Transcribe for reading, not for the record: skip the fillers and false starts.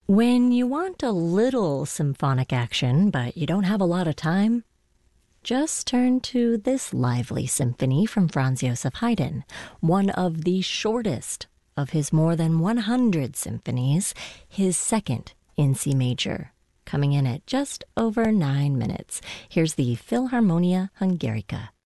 When you want a little symphonic action, but you don't have a lot of time, just turn to this lively symphony from Franz Joseph Haydn, one of the shortest of his more than 100 symphonies, his second in C major, coming in at just over 9 minutes. Here's the Philharmonia Hungarica.